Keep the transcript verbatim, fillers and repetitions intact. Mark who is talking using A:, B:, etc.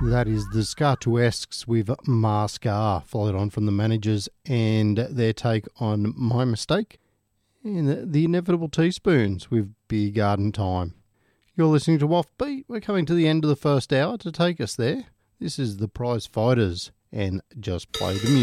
A: That is the Scartuesques with Mascar, followed on from the Managers and their take on My Mistake, and the, the Inevitable Teaspoons with Beer Garden Time. You're listening to Offbeat. We're coming to the end of the first hour. To take us there, this is the Prize Fighters and Just Play the Music.